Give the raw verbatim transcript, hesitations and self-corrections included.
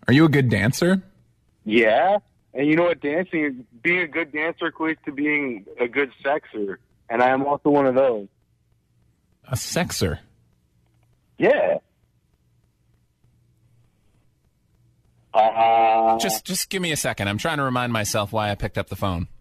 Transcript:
Are you a good dancer? Yeah. And you know what? Dancing, being a good dancer equates to being a good sexer. And I am also one of those. A sexer? Yeah. Uh, Just just give me a second. I'm trying to remind myself why I picked up the phone.